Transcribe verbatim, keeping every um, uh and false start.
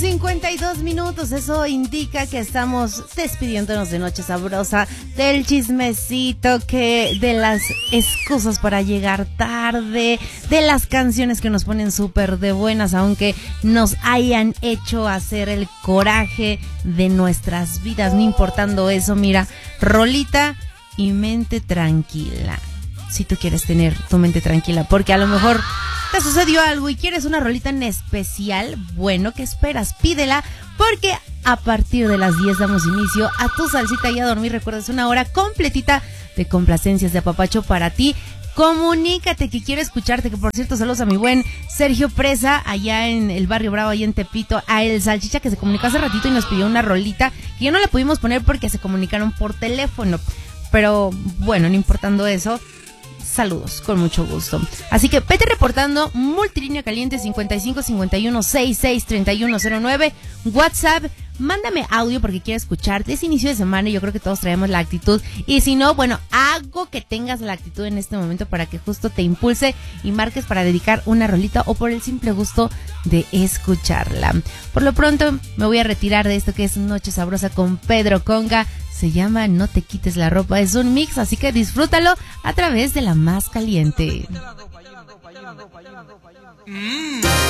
cincuenta y dos minutos, eso indica que estamos despidiéndonos de Noche Sabrosa, del chismecito, que de las excusas para llegar tarde, de las canciones que nos ponen súper de buenas, aunque nos hayan hecho hacer el coraje de nuestras vidas, no importando eso. Mira, rolita y mente tranquila, si tú quieres tener tu mente tranquila, porque a lo mejor te sucedió algo y quieres una rolita en especial. Bueno, ¿qué esperas? Pídela, porque a partir de las diez damos inicio a Tu Salsita y a Dormir. Recuerda, es una hora completita de complacencias, de apapacho para ti. Comunícate, que quiero escucharte. Que por cierto, saludos a mi buen Sergio Presa, allá en el Barrio Bravo, allá en Tepito, a El Salchicha, que se comunicó hace ratito y nos pidió una rolita que ya no la pudimos poner porque se comunicaron por teléfono. Pero bueno, no importando eso, saludos, con mucho gusto. Así que vete reportando. Multilínea caliente cincuenta y cinco cincuenta y uno sesenta y seis treinta y uno cero nueve. WhatsApp, mándame audio porque quiero escucharte. Es inicio de semana y yo creo que todos traemos la actitud. Y si no, bueno, hago que tengas la actitud en este momento para que justo te impulse y marques para dedicar una rolita o por el simple gusto de escucharla. Por lo pronto me voy a retirar de esto que es Noche Sabrosa con Pedro Conga. Se llama No Te Quites la Ropa. Es un mix, así que disfrútalo a través de la más caliente. Mm.